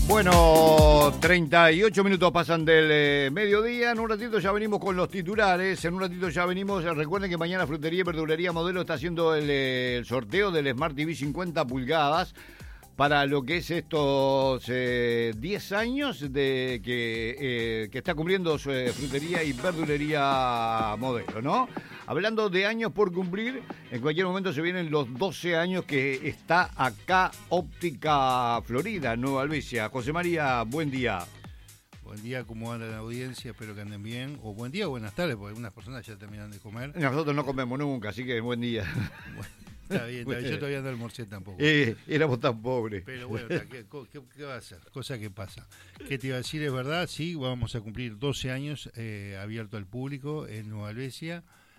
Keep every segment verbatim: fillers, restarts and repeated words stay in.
Bueno, treinta y ocho minutos pasan del eh, mediodía. En un ratito ya venimos con los titulares. En un ratito ya venimos. Recuerden que mañana Frutería y Verdulería Modelo está haciendo el, eh, el sorteo del Smart T V cincuenta pulgadas para lo que es estos eh, diez años de que, eh, que está cumpliendo su eh, Frutería y Verdulería Modelo, ¿no? Hablando de años por cumplir, en cualquier momento se vienen los doce años que está acá Óptica Florida, Nueva Albesia. José María, buen día. Buen día, ¿cómo anda la audiencia? Espero que anden bien. O buen día o buenas tardes, porque algunas personas ya terminan de comer. Nosotros no comemos nunca, así que buen día. Bueno, está bien, está bien. Yo todavía no almorcé tampoco. Eh, éramos tan pobres. Pero bueno, ¿qué, qué, qué va a hacer? Cosa que pasa. ¿Qué te iba a decir? Es verdad, sí, vamos a cumplir doce años eh, abierto al público en Nueva Albesia.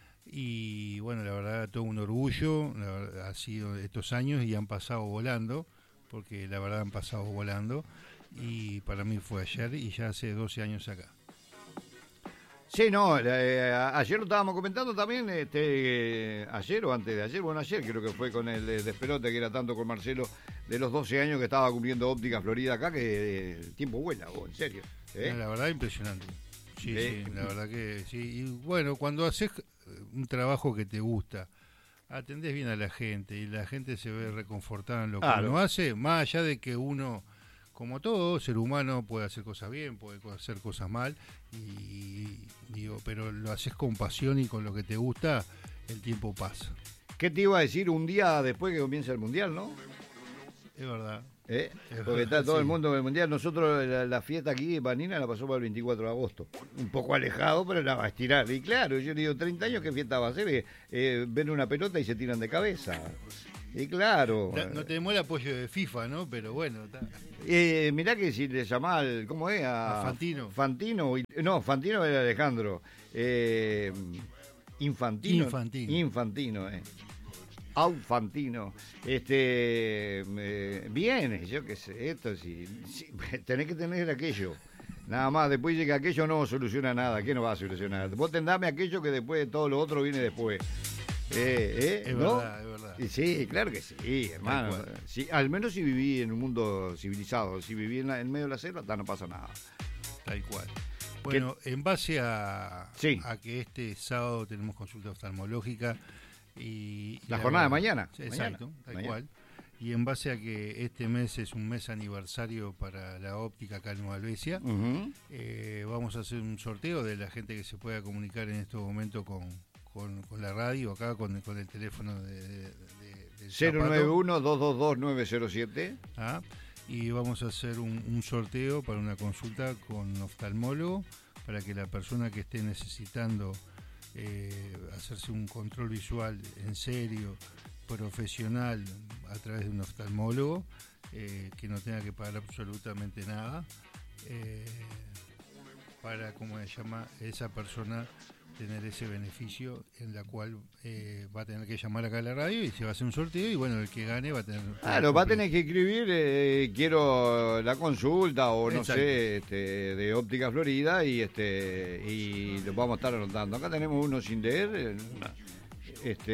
Y bueno, la verdad, todo un orgullo, la verdad, ha sido estos años y han pasado volando, porque la verdad han pasado volando, y para mí fue ayer y ya hace doce años acá. Sí, no, eh, ayer lo estábamos comentando también, este, eh, ayer o antes de ayer, bueno, ayer creo que fue con el eh, despelote que era tanto con Marcelo, de los doce años que estaba cumpliendo Óptica Florida acá, que eh, el tiempo vuela, oh, en serio. ¿eh? La verdad, impresionante. Sí, ¿Eh? sí, la verdad que sí. Y bueno, cuando haces un trabajo que te gusta, atendés bien a la gente y la gente se ve reconfortada en lo que claro. uno hace, más allá de que uno, como todo ser humano, puede hacer cosas bien, puede hacer cosas mal, y digo, pero lo haces con pasión y con lo que te gusta, el tiempo pasa. ¿Qué te iba a decir un día después que comienza el Mundial, no? Es verdad. ¿Eh? Es Porque verdad, está todo sí. el mundo en el Mundial. Nosotros la, la fiesta aquí, Vanina, la pasó para el veinticuatro de agosto. Un poco alejado, pero la va a estirar. Y claro, yo digo, treinta años, ¿qué fiesta va a ser? Eh, eh, ven una pelota y se tiran de cabeza. Y claro. No, no tenemos el apoyo de FIFA, ¿no? Pero bueno. Está. Eh, mirá que si le llamás al, ¿cómo es? A, A Fantino. Fantino. Y, no, Fantino era Alejandro. Eh, Infantino. Infantino. Infantino, eh. Aufantino, este, eh, bien, yo qué sé, esto sí, sí, tenés que tener aquello, nada más, después llega aquello no soluciona nada, ¿qué no va a solucionar? Vos tendame aquello que después todo lo otro viene después, eh, eh, Es ¿no? verdad, es verdad. Y sí, claro que sí, hermano, sí, al menos si viví en un mundo civilizado, si viví en, la, en medio de la selva, no pasa nada. Tal cual. Bueno, en base a, sí. a que este sábado tenemos consulta oftalmológica, y, y la, la verdad, jornada de mañana. Exacto, mañana. tal mañana. cual. Y en base a que este mes es un mes aniversario para la óptica acá en Nueva Albesia, uh-huh. eh, vamos a hacer un sorteo de la gente que se pueda comunicar en este momento con, con, con la radio, acá con, con el teléfono de, de, de cero nueve uno, dos dos dos, nueve cero siete. ¿Ah? Y vamos a hacer un, un sorteo para una consulta con oftalmólogo, para que la persona que esté necesitando Eh, hacerse un control visual en serio, profesional, a través de un oftalmólogo, eh, que no tenga que pagar absolutamente nada, eh, para, como se llama, esa persona tener ese beneficio, en la cual eh, va a tener que llamar acá a la radio y se va a hacer un sorteo, y bueno, el que gane va a tener... Claro, va a tener que escribir, eh, quiero la consulta o no Exacto. sé, este, de Óptica Florida, y este y lo vamos a estar anotando. Acá tenemos uno sin leer, este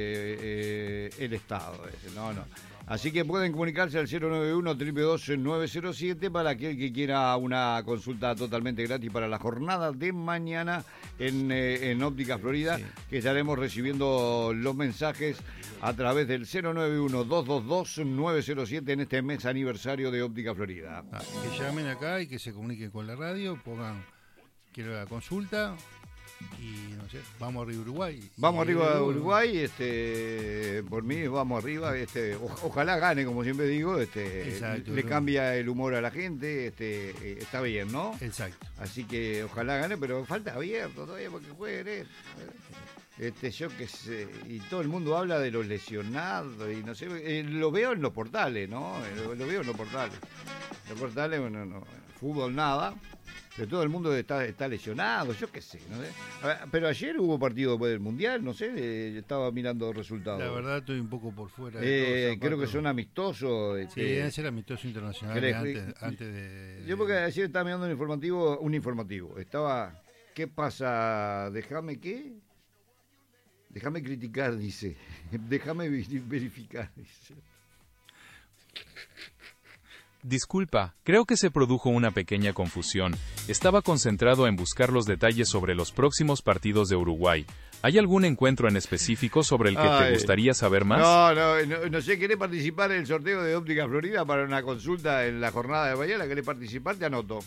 eh, el Estado, ese, no, no. Así que pueden comunicarse al cero nueve uno, dos dos dos, nueve cero siete para aquel que quiera una consulta totalmente gratis para la jornada de mañana en, eh, en Óptica Florida, sí. Que estaremos recibiendo los mensajes a través del cero nueve uno, dos dos dos, nueve cero siete en este mes aniversario de Óptica Florida. Ah, que llamen acá y que se comuniquen con la radio, pongan quiero la consulta. Y no sé, vamos arriba Uruguay. Vamos arriba a Uruguay, este, por mí vamos arriba, este, o, ojalá gane, como siempre digo, este, exacto, le ¿no? Cambia el humor a la gente, este, eh, está bien, ¿no? Exacto. Así que ojalá gane, pero falta abierto todavía porque jueguen, este, yo qué sé, y todo el mundo habla de los lesionados y no sé, eh, lo veo en los portales, ¿no? Lo, lo veo en los portales, los portales, bueno, no, fútbol nada. Pero todo el mundo está, está lesionado, yo qué sé, no sé. Pero ayer hubo partido después del Mundial, no sé, eh, estaba mirando resultados. La verdad estoy un poco por fuera. De eh, creo que son amistosos. Sí, este, deben ser amistoso internacional antes, antes de... Yo porque ayer estaba mirando un informativo, un informativo. Estaba, ¿qué pasa? Déjame qué? Déjame criticar, dice. Déjame verificar, dice. Disculpa, creo que se produjo una pequeña confusión. Estaba concentrado en buscar los detalles sobre los próximos partidos de Uruguay. ¿Hay algún encuentro en específico sobre el que Ay, te gustaría saber más? No, no, no, no sé, ¿querés participar en el sorteo de Óptica Florida para una consulta en la jornada de mañana? ¿Querés participar? Te anoto.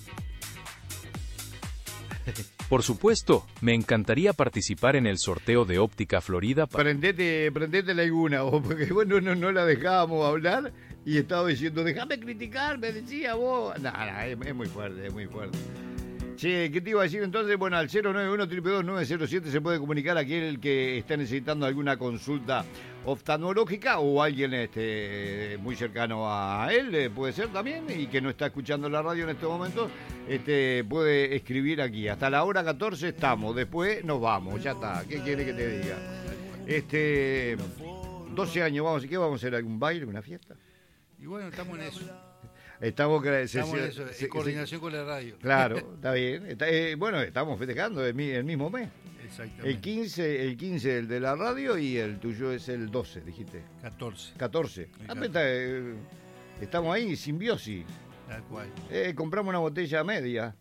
Por supuesto, me encantaría participar en el sorteo de Óptica Florida. Pa- prendete, prendete la iguna, vos, porque bueno, no, no la dejábamos hablar y estaba diciendo, déjame criticar, me decía vos. No, no, es, es muy fuerte, es muy fuerte. Che, ¿qué te iba a decir entonces? Bueno, al cero nueve uno, dos dos dos, nueve cero siete se puede comunicar a aquel que está necesitando alguna consulta oftalmológica o alguien este, muy cercano a él, eh, puede ser también, y que no está escuchando la radio en estos momentos, este, puede escribir aquí. Hasta la hora catorce estamos, después nos vamos, ya está. ¿Qué quiere que te diga? Este, doce años, vamos, ¿qué vamos a hacer? ¿Algún baile, una fiesta? Y bueno, estamos en eso. Estamos, estamos en eso, se, en coordinación se, con la radio. Claro, está bien. Está, eh, bueno, estamos festejando el, el mismo mes. Exactamente. El quince, el quince el de la radio y el tuyo es el doce, dijiste. catorce. catorce. Ah, está, eh, estamos ahí, simbiosis. Tal cual. Eh, compramos una botella media.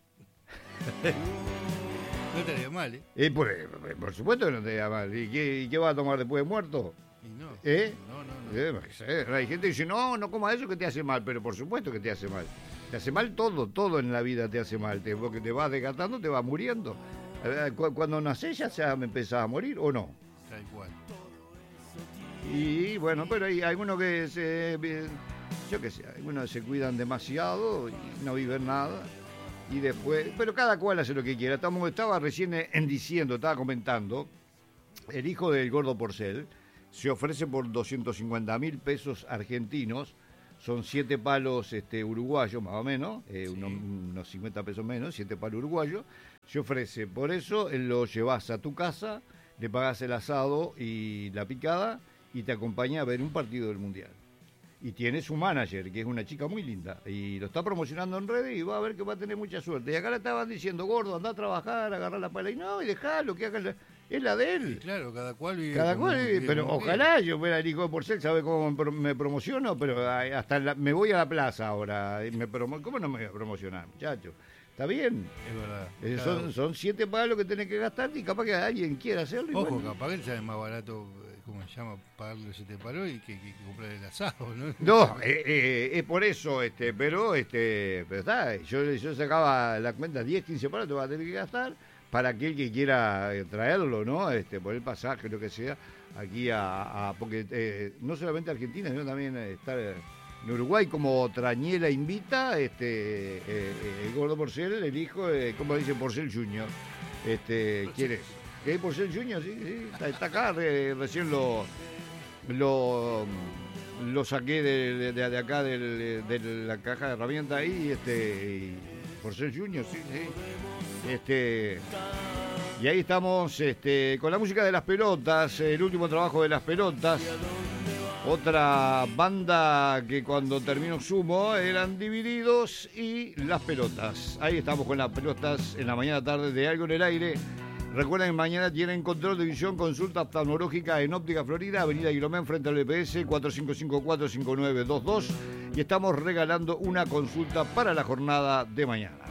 No te haría mal, ¿eh? eh por, por supuesto que no te haría mal. ¿Y qué, y qué vas a tomar después de muerto? Y no. ¿Eh? No, no, no. Eh, hay gente que dice, no, no coma eso que te hace mal, pero por supuesto que te hace mal. Te hace mal todo, todo en la vida te hace mal. Te, porque te vas desgastando, te vas muriendo. Cuando nacés ya se empezás a morir, ¿o no? Tal cual. Y bueno, pero hay algunos que se, yo qué sé, algunos se cuidan demasiado y no viven nada. Y después, pero cada cual hace lo que quiera. Estamos, estaba recién en diciendo, estaba comentando, el hijo del Gordo Porcel se ofrece por doscientos cincuenta mil pesos argentinos, son siete palos este, uruguayos más o menos, eh, sí. unos, unos cincuenta pesos menos, siete palos uruguayos, se ofrece, por eso lo llevas a tu casa, le pagás el asado y la picada y te acompaña a ver un partido del Mundial. Y tiene su manager, que es una chica muy linda, y lo está promocionando en redes y va a ver que va a tener mucha suerte. Y acá le estaban diciendo, Gordo, anda a trabajar, agarrar la pala, y no, y dejalo, que haga la... es la de él. Sí, claro, cada cual vive. Cada cual como, vive, pero ojalá vive. yo fuera el hijo de Porcel, ¿sabe cómo me promociono? Pero hasta la, me voy a la plaza ahora, y me promo, ¿cómo no me voy a promocionar, muchacho? ¿Está bien? Es verdad. Eh, son, son siete palos que tenés que gastar y capaz que alguien quiera hacerlo. Ojo, bueno. capaz que él sale más barato, ¿cómo se llama? Pagarle los siete palos y que, que, que comprar el asado, ¿no? No, eh, eh, es por eso, este, pero este, pero está, yo, yo sacaba la cuenta, diez, quince palos te vas a tener que gastar para aquel que quiera traerlo, ¿no? Este, por el pasaje, lo que sea, aquí a, a porque eh, no solamente Argentina, sino también estar en Uruguay, como Trañela invita, este, eh, eh, el Gordo Porcel, el hijo, eh, como dice Porcel Junior, este, ¿quiere? ¿Qué es Porcel Junior? Sí, sí, está, está acá, re, recién lo, lo, lo saqué de, de, de acá de, de la caja de herramientas ahí, este, y Porcel Junior, sí, sí, este... Y ahí estamos este, con la música de Las Pelotas, el último trabajo de Las Pelotas. Otra banda que cuando terminó Sumo eran Divididos y Las Pelotas. Ahí estamos con Las Pelotas en la mañana tarde de Algo en el Aire. Recuerden que mañana tienen control de visión, consulta oftalmológica en Óptica Florida, Avenida Guilomén frente al B P S, cuatro cinco cinco cuatro cinco nueve dos dos. Y estamos regalando una consulta para la jornada de mañana.